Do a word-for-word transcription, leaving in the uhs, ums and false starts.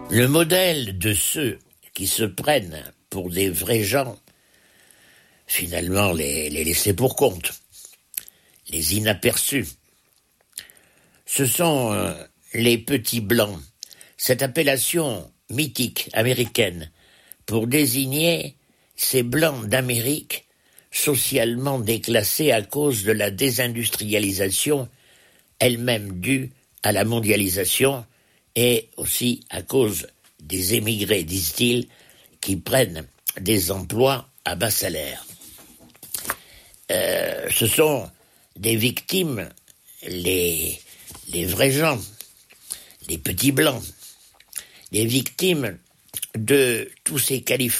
Le modèle de ceux qui se prennent pour des vrais gens, finalement les, les laisser pour compte, les inaperçus, ce sont euh, les petits blancs, cette appellation mythique américaine pour désigner ces blancs d'Amérique socialement déclassés à cause de la désindustrialisation, elle-même due à la mondialisation et aussi à cause des émigrés, disent-ils, qui prennent des emplois à bas salaire. Euh, ce sont des victimes, les, les vrais gens, les petits blancs, des victimes de tous ces qualificatifs